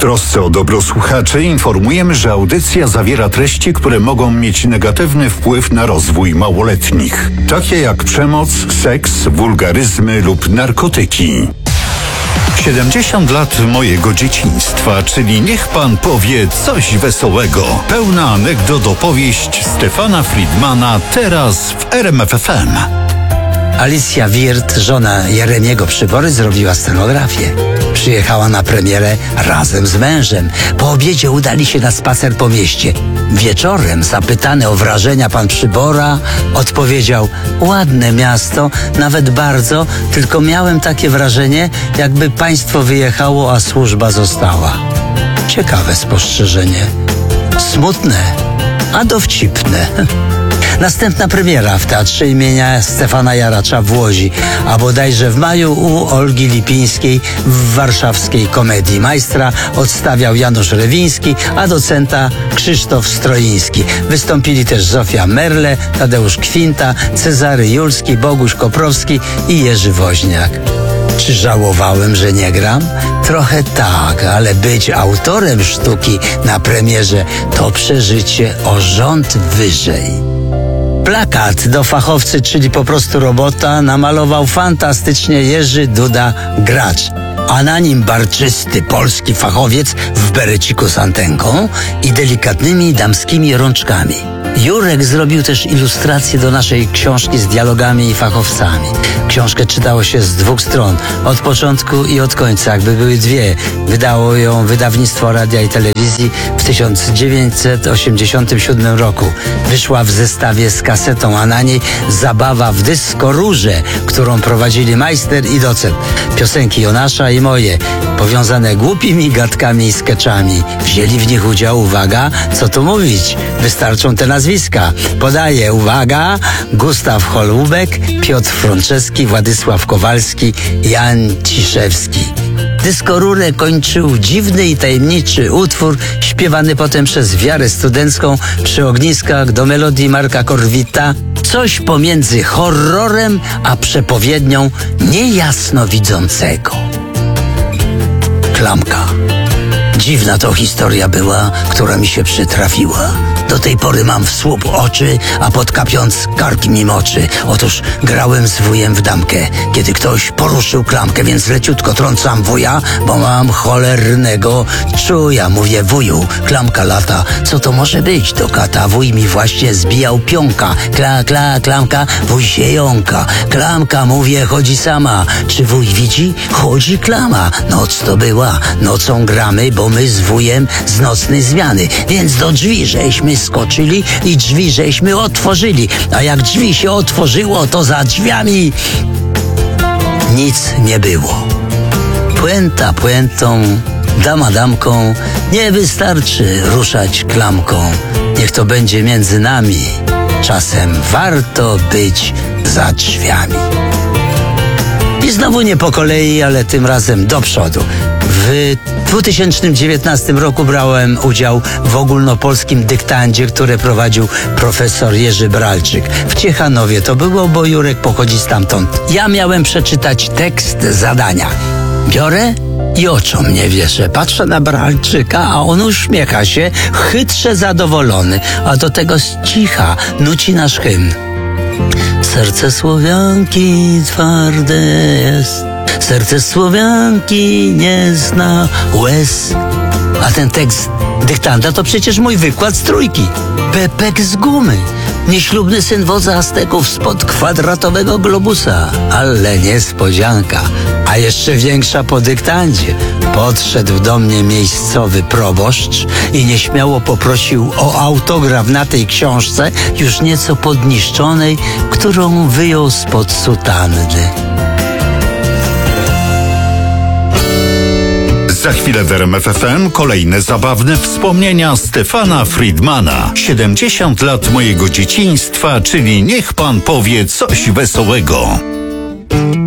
trosce o dobro słuchaczy informujemy, że audycja zawiera treści, które mogą mieć negatywny wpływ na rozwój małoletnich, takie jak przemoc, seks, wulgaryzmy lub narkotyki. 70 lat mojego dzieciństwa, czyli niech pan powie coś wesołego. Pełna anegdot opowieść Stefana Friedmana teraz w RMF FM. Alicja Wirth, żona Jeremiego Przybory, zrobiła scenografię. Przyjechała na premierę razem z mężem. Po obiedzie udali się na spacer po mieście. Wieczorem, zapytany o wrażenia pan Przybora, odpowiedział: ładne miasto, nawet bardzo, tylko miałem takie wrażenie, jakby państwo wyjechało, a służba została. Ciekawe spostrzeżenie. Smutne, a dowcipne. Następna premiera w Teatrze imienia Stefana Jaracza w Łodzi, a bodajże w maju u Olgi Lipińskiej w warszawskiej Komedii. Majstra odstawiał Janusz Rewiński, a docenta Krzysztof Stroiński. Wystąpili też Zofia Merle, Tadeusz Kwinta, Cezary Julski, Boguś Koprowski i Jerzy Woźniak. Czy żałowałem, że nie gram? Trochę tak, ale być autorem sztuki na premierze to przeżycie o rząd wyżej. Plakat do fachowcy, czyli po prostu robota, namalował fantastycznie Jerzy Duda Gracz, a na nim barczysty polski fachowiec w bereciku z antenką i delikatnymi damskimi rączkami. Jurek zrobił też ilustrację do naszej książki z dialogami i fachowcami. Książkę czytało się z dwóch stron, od początku i od końca, jakby były dwie. Wydało ją Wydawnictwo Radia i Telewizji w 1987 roku. Wyszła w zestawie z kasetą, a na niej zabawa w dyskorurze, którą prowadzili majster i docent. Piosenki Jonasza i moje, powiązane głupimi gadkami i skeczami. Wzięli w nich udział, uwaga, co tu mówić, wystarczą te nazwiska. Podaję, uwaga, Gustaw Holubek, Piotr Frączewski, Władysław Kowalski, Jan Ciszewski. Dyskorurę kończył dziwny i tajemniczy utwór, śpiewany potem przez Wiarę Studencką przy ogniskach do melodii Marka Korwita. Coś pomiędzy horrorem a przepowiednią niejasnowidzącego. Klamka. Dziwna to historia była, która mi się przytrafiła. Do tej pory mam w słup oczy, a podkapiąc kark mi moczy. Otóż grałem z wujem w damkę, kiedy ktoś poruszył klamkę, więc leciutko trącam wuja, bo mam cholernego czuja. Mówię: wuju, klamka lata, co to może być do kata? Wuj mi właśnie zbijał pionka. Klamka, wuj się jąka. Klamka, mówię, chodzi sama. Czy wuj widzi? Chodzi klama. Noc to była, nocą gramy, bo my z wujem z nocnej zmiany, więc do drzwi żeśmy skoczyli i drzwi żeśmy otworzyli, a jak drzwi się otworzyło, to za drzwiami nic nie było. Puenta puentą, dama damką, nie wystarczy ruszać klamką. Niech to będzie między nami, czasem warto być za drzwiami. I znowu nie po kolei, ale tym razem do przodu. W 2019 roku brałem udział w ogólnopolskim dyktandzie, które prowadził profesor Jerzy Bralczyk. W Ciechanowie to było, bo Jurek pochodzi stamtąd. Ja miałem przeczytać tekst zadania. Biorę i oczom nie wierzę. Patrzę na Bralczyka, a on uśmiecha się, chytrze zadowolony, a do tego z cicha nuci nasz hymn. Serce Słowianki twarde jest, serce Słowianki nie zna łez. A ten tekst dyktanda to przecież mój wykład z trójki. Pepek z gumy, nieślubny syn wodza Azteków spod kwadratowego globusa. Ale niespodzianka, a jeszcze większa po dyktandzie. Podszedł do mnie miejscowy proboszcz i nieśmiało poprosił o autograf na tej książce, już nieco podniszczonej, którą wyjął spod sutanny. Za chwilę w RMF FM kolejne zabawne wspomnienia Stefana Friedmana. 70 lat mojego dzieciństwa, czyli niech pan powie coś wesołego.